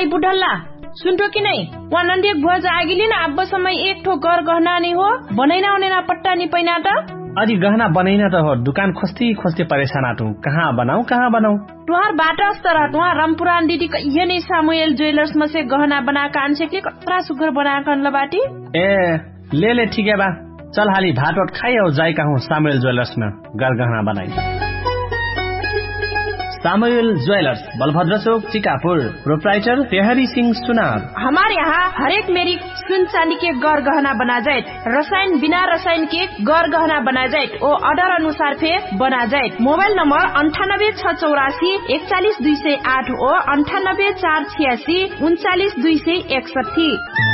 दाई बुढल्ला सुन्टो कि नै वनन्डे भोज आगिली न अब समय एक ठो घर गहना नि हो बनैना उनेना पट्टा नि पैना त अरे गहना बनैना त हो दुकान खोस्ती परेशान आटू कहाँ बनाऊ तुहार बाटा अस्तर तुहार रामपुरान दीदी ये नै सामुएल ज्वेलर्स में से गहना बनाकर आनसे के कतरा सुगर बनाकर ल बाटी ए ले ठीक है बा चल हाली भात खाई और जाई कहूँ सामुएल ज्वेलर्स में घर गहना बनाई सामुएल ज्वेलर्स बलभद्र चौक चिकापुर प्रोप्राइटर तेहरी सिंह सुनार। हमारे यहाँ हर एक मेरी सुन चांदी के गौर गहना बना जाए रसायन बिना रसायन के गौर गहना बना जाए और ऑर्डर अनुसार फे बना जाए। मोबाइल नंबर 9864 41208 और 98 486 39261।